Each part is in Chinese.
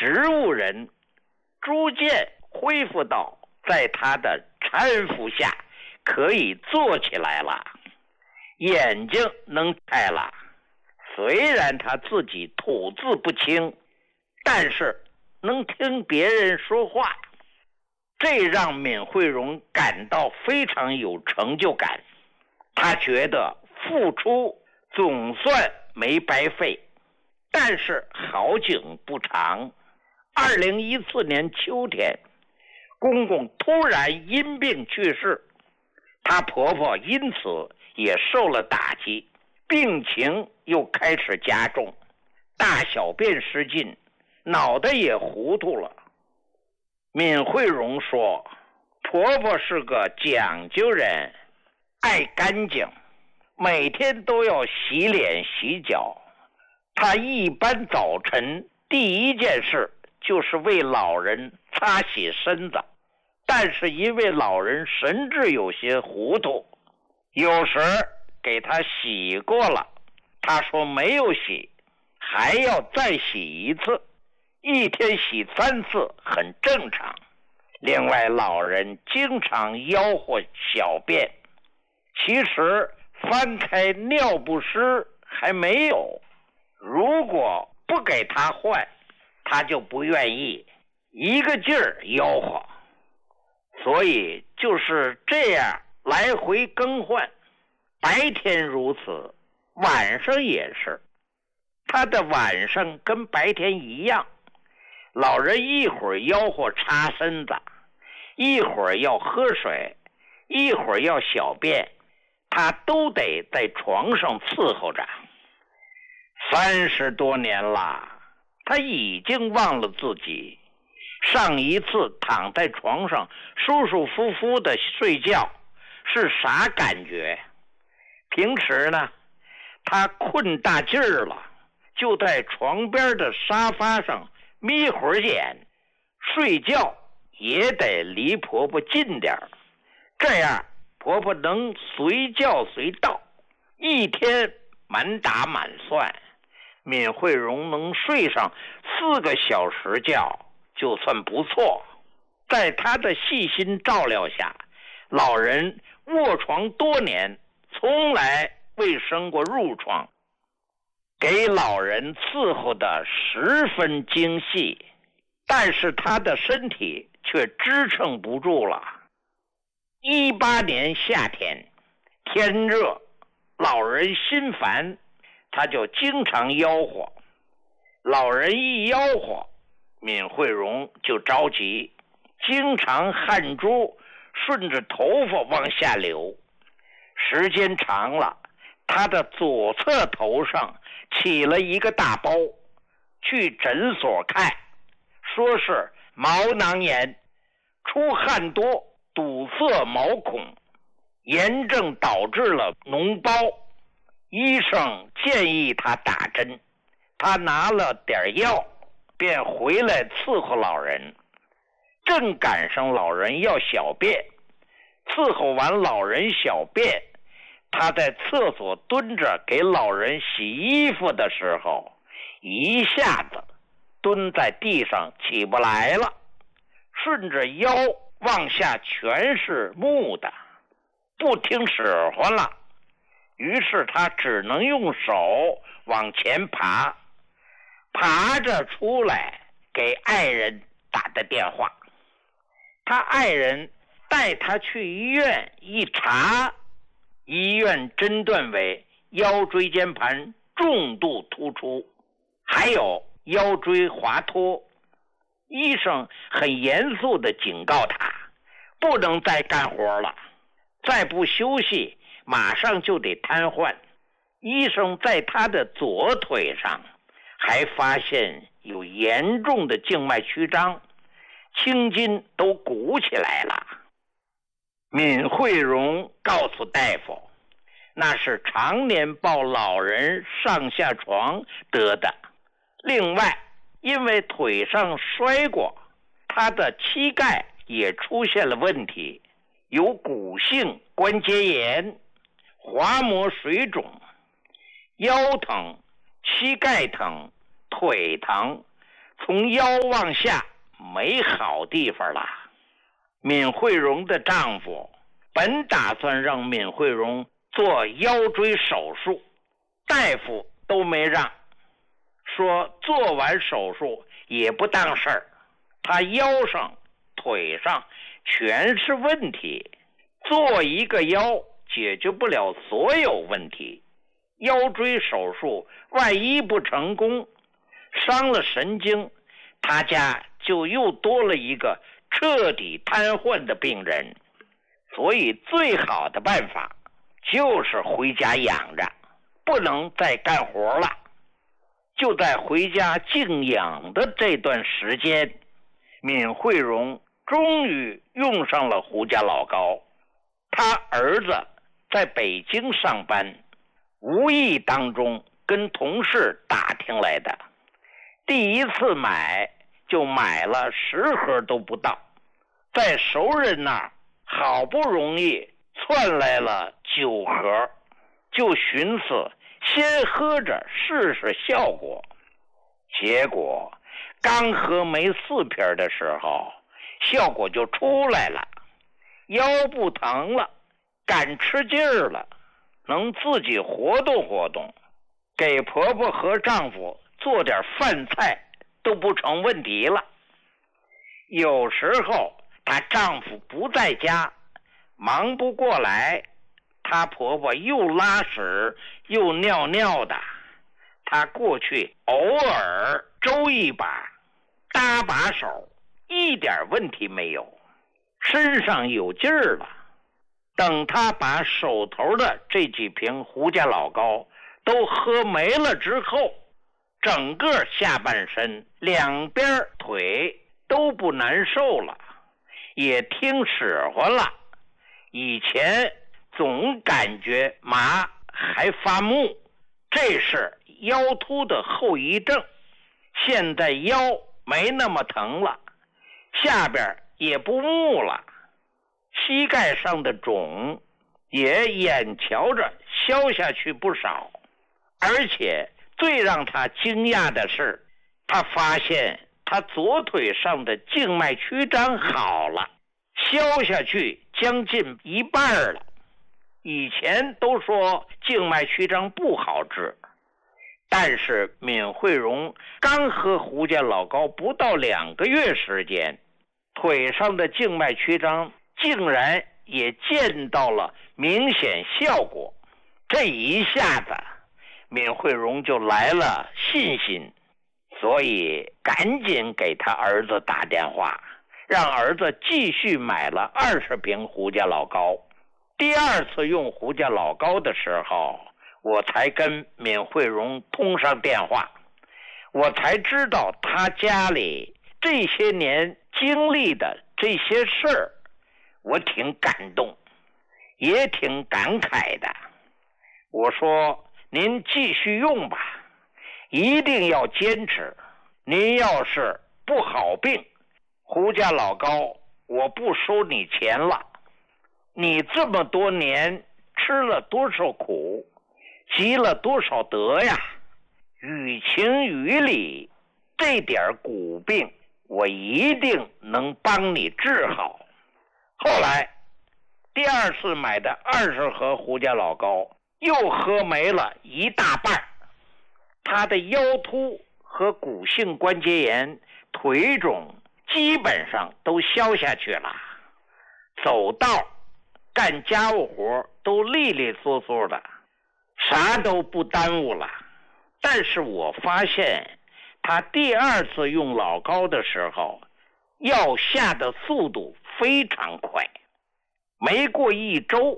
植物人逐渐恢复到在他的搀扶下可以坐起来了，眼睛能开了。虽然他自己吐字不清，但是能听别人说话，这让闵惠荣感到非常有成就感。他觉得付出总算没白费。但是好景不长，2014年秋天，公公突然因病去世，她婆婆因此也受了打击，病情又开始加重，大小便失禁，脑袋也糊涂了。闵惠荣说，婆婆是个讲究人，爱干净，每天都要洗脸洗脚。她一般早晨第一件事就是为老人擦洗身子，但是因为老人神志有些糊涂，有时给他洗过了，他说没有洗，还要再洗一次，一天洗3次很正常。另外老人经常吆喝小便，其实翻开尿不湿还没有，如果不给他换，他就不愿意，一个劲儿吆喝。所以就是这样来回更换，白天如此，晚上也是。他的晚上跟白天一样，老人一会儿吆喝擦身子，一会儿要喝水，一会儿要小便，他都得在床上伺候着。30多年了，他已经忘了自己上一次躺在床上舒舒服服的睡觉是啥感觉。平时呢，他困大劲儿了，就在床边的沙发上眯会儿眼，睡觉也得离婆婆近点儿，这样婆婆能随叫随到，一天满打满算闵惠荣能睡上4个小时觉就算不错。在他的细心照料下，老人卧床多年，从来未生过褥疮，给老人伺候的十分精细，但是他的身体却支撑不住了。18年夏天，天热，老人心烦，他就经常吆喝。老人一吆喝，闵惠荣就着急，经常汗珠顺着头发往下流。时间长了，他的左侧头上起了一个大包，去诊所看，说是毛囊炎，出汗多，堵塞毛孔，炎症导致了脓包。医生建议他打针，他拿了点药便回来伺候老人。正赶上老人要小便，伺候完老人小便，他在厕所蹲着给老人洗衣服的时候，一下子蹲在地上起不来了，顺着腰往下全是木的，不听使唤了。于是他只能用手往前爬，爬着出来给爱人打的电话。他爱人带他去医院一查，医院诊断为腰椎间盘重度突出，还有腰椎滑脱。医生很严肃地警告他，不能再干活了，再不休息马上就得瘫痪。医生在他的左腿上还发现有严重的静脉曲张，青筋都鼓起来了。闵惠荣告诉大夫，那是常年抱老人上下床得的。另外，因为腿上摔过，他的膝盖也出现了问题，有骨性关节炎、滑膜水肿，腰疼、膝盖疼、腿疼， 从腰往下没好地方了。闵惠荣的丈夫本打算让闵惠荣做腰椎手术，大夫都没让，说做完手术也不当事儿，他腰上腿上全是问题，做一个腰解决不了所有问题，腰椎手术万一不成功，伤了神经，他家就又多了一个彻底瘫痪的病人。所以最好的办法就是回家养着，不能再干活了。就在回家静养的这段时间，闵惠荣终于用上了胡家老高。他儿子在北京上班，无意当中跟同事打听来的，第一次买就买了10盒都不到，在熟人那儿好不容易窜来了9盒，就寻思先喝着试试效果。结果刚喝没4瓶的时候，效果就出来了，腰不疼了，敢吃劲儿了，能自己活动活动，给婆婆和丈夫做点饭菜都不成问题了。有时候她丈夫不在家，忙不过来，她婆婆又拉屎又尿尿的，她过去偶尔周一把，搭把手，一点问题没有，身上有劲儿了。等她把手头的这几瓶胡家老高都喝没了之后，整个下半身两边腿都不难受了，也听使唤了。以前总感觉麻还发木，这是腰突的后遗症。现在腰没那么疼了，下边也不木了，膝盖上的肿也眼瞧着消下去不少。而且最让他惊讶的是，他发现他左腿上的静脉曲张好了，消下去将近一半了。以前都说静脉曲张不好治，但是闵惠荣刚喝胡家老高不到2个月时间，腿上的静脉曲张竟然也见到了明显效果。这一下子闵惠荣就来了信心，所以赶紧给他儿子打电话，让儿子继续买了20瓶胡家老高。第2次用胡家老高的时候，我才跟闵惠荣通上电话，我才知道他家里这些年经历的这些事儿，我挺感动，也挺感慨的。我说您继续用吧，一定要坚持。您要是不好病，胡家老高我不收你钱了。你这么多年吃了多少苦，积了多少德呀，于情于理，这点骨病我一定能帮你治好。后来第2次买的20盒胡家老高又喝没了一大半，他的腰突和骨性关节炎、腿肿基本上都消下去了，走道干家务活都利利索索的，啥都不耽误了。但是我发现他第2次用老高的时候，药下的速度非常快，没过1周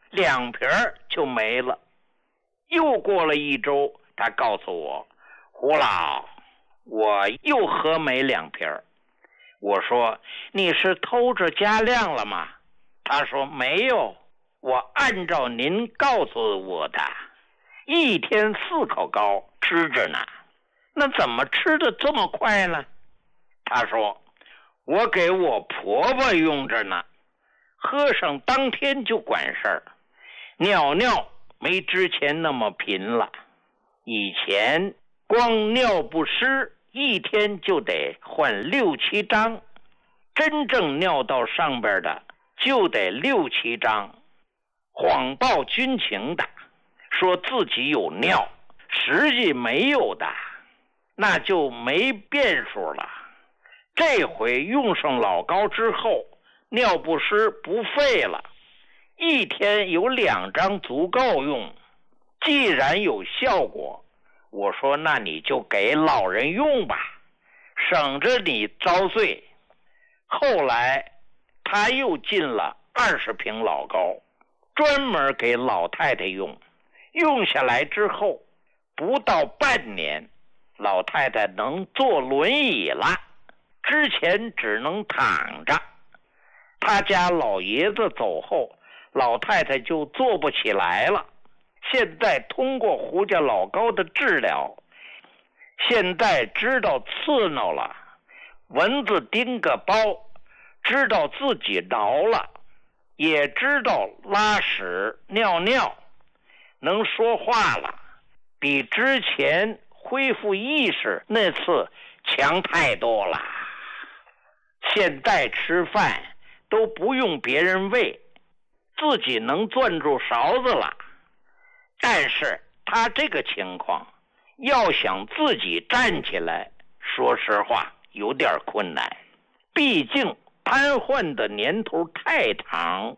2瓶就没了。又过了1周，他告诉我，胡老，我又喝没2瓶。我说，你是偷着加量了吗？他说没有，我按照您告诉我的，1天4口膏吃着呢，那怎么吃的这么快呢？他说我给我婆婆用着呢，喝上当天就管事儿，尿尿没之前那么频了，以前光尿不湿一天就得换6、7张，真正尿道上边的就得6、7张。谎报军情的说自己有尿，实际没有的，那就没变数了。这回用上老高之后，尿不湿不费了，一天有2张足够用。既然有效果，我说那你就给老人用吧，省着你遭罪。后来他又进了20瓶老高，专门给老太太用。用下来之后，不到半年，老太太能坐轮椅了，之前只能躺着。他家老爷子走后，老太太就坐不起来了。现在通过胡家老高的治疗，现在知道刺挠了，蚊子叮个包，知道自己挠了，也知道拉屎尿尿，能说话了，比之前恢复意识那次强太多了。现在吃饭都不用别人喂，自己能攥住勺子了。但是他这个情况，要想自己站起来，说实话有点困难，毕竟瘫痪的年头太长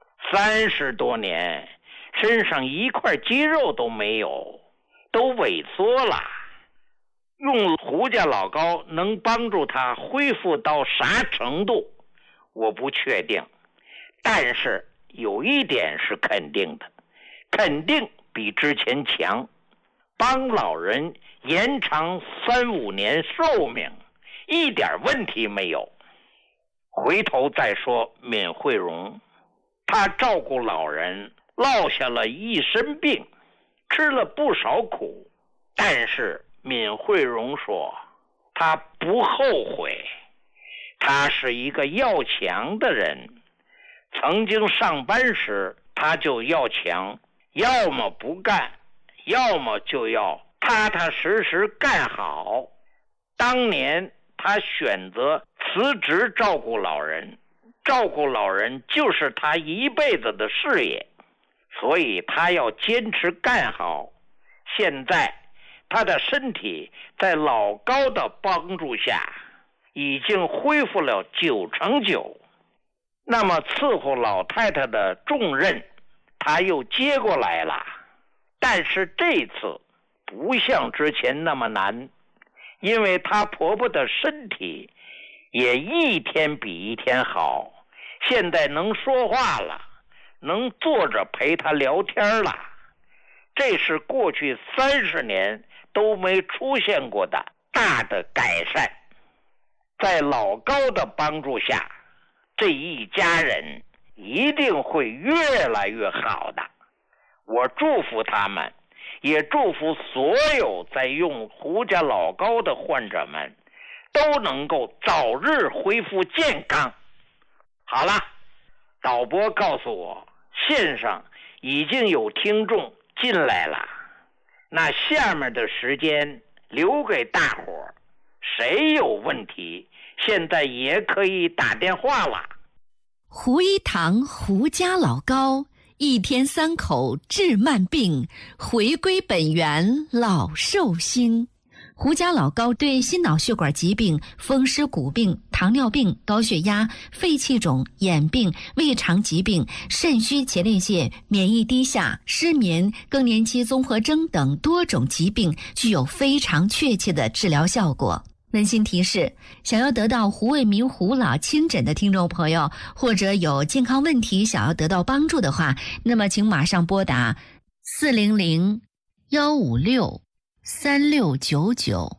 ，30多年，身上一块肌肉都没有，都萎缩了。用胡家老高能帮助他恢复到啥程度，我不确定，但是有一点是肯定的，肯定比之前强，帮老人延长3、5年寿命，一点问题没有。回头再说闵惠荣，他照顾老人落下了一身病，吃了不少苦，但是闵惠荣说他不后悔，他是一个要强的人。曾经上班时他就要强，要么不干，要么就要踏踏实实干好。当年他选择辞职照顾老人，照顾老人就是他一辈子的事业，所以他要坚持干好。现在他的身体在老高的帮助下已经恢复了99%，那么伺候老太太的重任他又接过来了。但是这次不像之前那么难，因为她婆婆的身体也一天比一天好，现在能说话了，能坐着陪她聊天了，这是过去30年都没出现过的大的改善。在老高的帮助下，这一家人一定会越来越好的。我祝福他们，也祝福所有在用胡家老高的患者们都能够早日恢复健康。好了，导播告诉我线上已经有听众进来了，那下面的时间留给大伙儿，谁有问题现在也可以打电话了。 胡一堂胡家老高，一天3口治慢病，回归本源老寿星。胡家老高对心脑血管疾病、风湿骨病、糖尿病、高血压、肺气肿、眼病、胃肠疾病、肾虚前列腺、免疫低下、失眠、更年期综合征等多种疾病具有非常确切的治疗效果。温馨提示，想要得到胡卫民胡老亲诊的听众朋友，或者有健康问题想要得到帮助的话，那么请马上拨打400-156-3699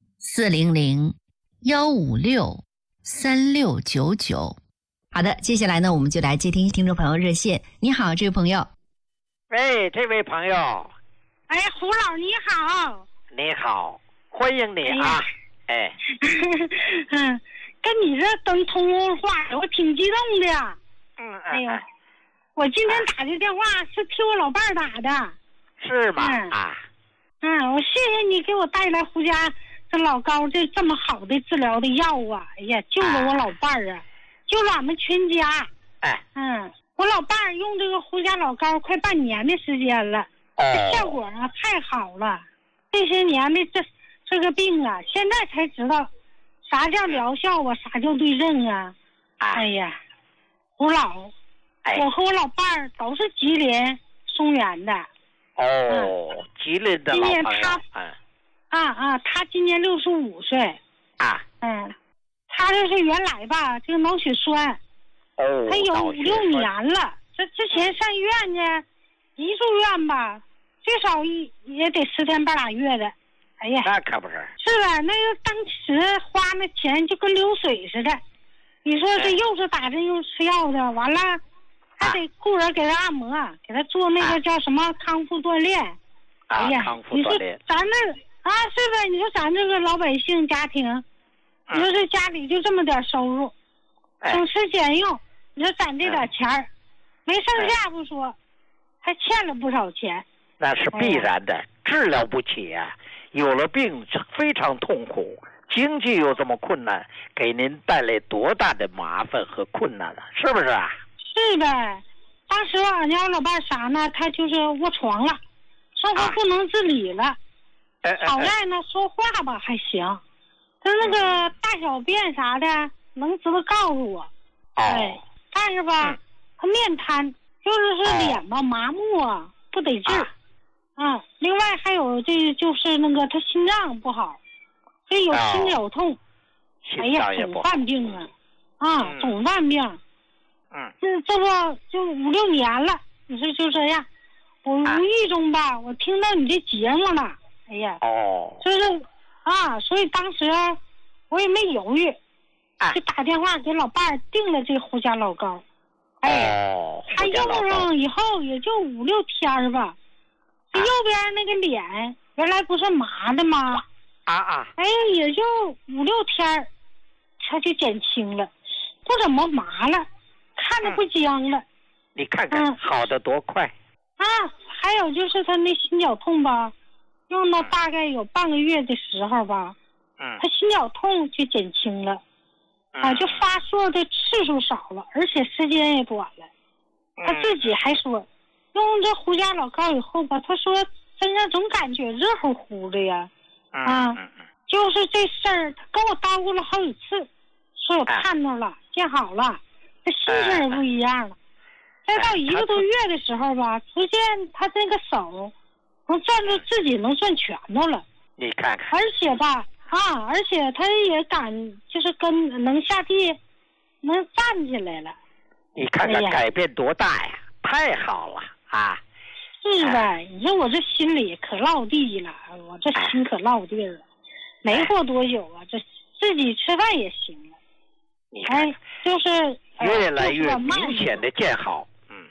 400-156-3699。好的，接下来呢，我们就来接听听众朋友热线。你好，这位朋友。 喂，这位朋友。 哎，胡老你好。 你好，欢迎你啊。哎， 跟你这等通话，我挺激动的。哎呦，我今天打的电话是替我老伴儿打的。 是吗？ 我谢谢你给我带来胡家这老高这么好的治疗的药啊，哎呀，救了我老伴儿啊，救了俺们全家。我老伴儿用这个胡家老高快半年的时间了，这效果啊太好了。这些年的这个病啊，现在才知道啥叫疗效啊，啥叫对症啊。哎呀，胡老，我和我老伴儿都是吉林松原的。 吉林的老朋友。 他今年65岁。他这是原来吧，这个脑血栓。他有5-6年了，这之前上医院呢，一住院吧，最少也得10天半拉月的。哎呀， 那可不是。 是吧？那个当时花那钱就跟流水似的。你说这又是打针又吃药的，完了还得雇人给他按摩，给他做那个叫什么康复锻炼。哎呀， 康复锻炼。 咱这是呗？你说咱这个老百姓家庭，你说这家里就这么点收入，省吃俭用。你说攒这点钱儿，没剩下不说，还欠了不少钱。 那是必然的，治疗不起啊！有了病非常痛苦，经济又这么困难，给您带来多大的麻烦和困难了，是不是啊？ 是呗。当时俺家老伴啥呢？他就是卧床了，生活不能自理了。好在呢，说话吧还行，他那个大小便啥的能知道告诉我。但是吧，他面瘫，就是脸吧麻木啊，不得劲儿。另外还有这就是那个他心脏不好，这有心绞痛。哎呀，总犯病啊！总犯病。这不就5-6年了？你说就这样，我无意中吧，我听到你这节目了。哎呀，就是所以当时我也没犹豫。就打电话给老伴儿订了这胡家老高。他用上以后也就5-6天吧，这右边那个脸原来不是麻的吗？也就5-6天他就减轻了，不怎么麻了，看着不僵了。 你看看，好的多快。 还有就是他那心绞痛吧，用到大概有半个月的时候吧，他心绞痛就减轻了。就发作的次数少了，而且时间也短了。他自己还说，用这胡家老高以后吧，他说身上总感觉热乎乎的呀。就是这事儿，他跟我叨咕了好几次，说我看到了，见好了，这心情也不一样了。再到1个多月的时候吧，逐渐他这个手能攥住自己能攥拳头了。 你看看。 而且吧。而且他也敢，就是能下地，能站起来了。 你看看改变多大呀！太好了啊！ 是呗，你说我这心里可落地了，我这心可落地了。没过多久啊，这自己吃饭也行了。 你看， 就是越来越明显的见好。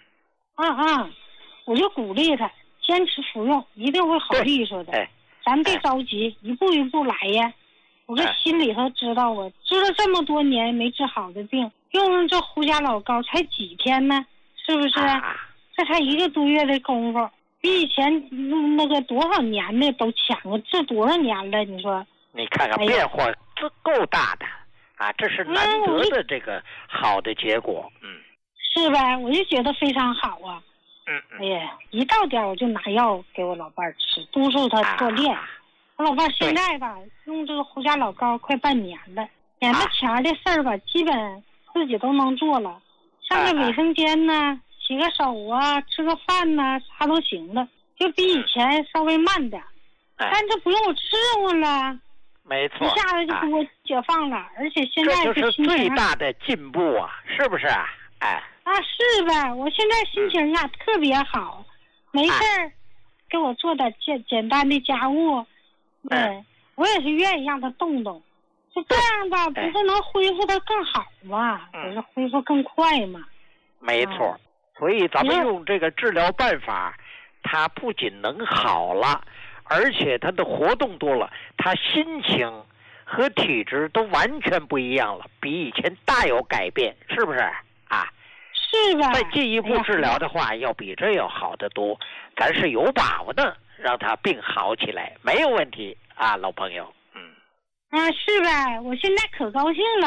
我就鼓励他坚持服用，一定会好利索的。咱别着急，一步一步来呀。我这心里头知道，我知道这么多年没治好的病，用这胡家老高才几天呢，是不是？这才1个多月的功夫，比以前那个多少年的都强了，这多少年了？你说？ 你看看变化，这够大的这是难得的这个好的结果。 是呗，我就觉得非常好啊。哎呀，一到点我就拿药给我老伴儿吃，督促他锻炼。我老伴儿现在吧，用这个胡家老高快半年了，眼巴前的事儿吧，基本自己都能做了。上个卫生间呢，洗个手啊，吃个饭呢，啥都行了，就比以前稍微慢点。但这不用我伺候了。 没错。 一下子就给我解放了，而且现在这就是最大的进步啊，是不是？ 是呗，我现在心情特别好，没事儿给我做点简单的家务，我也是愿意让他动动，就这样吧，不是能恢复的更好吗？不是恢复更快吗？ 没错，所以咱们用这个治疗办法，他不仅能好了，而且他的活动多了，他心情和体质都完全不一样了，比以前大有改变，是不是？ 是吧？ 再进一步治疗的话，要比这要好得多。咱是有把握的，让他病好起来，没有问题啊，老朋友。 啊，是呗，我现在可高兴了。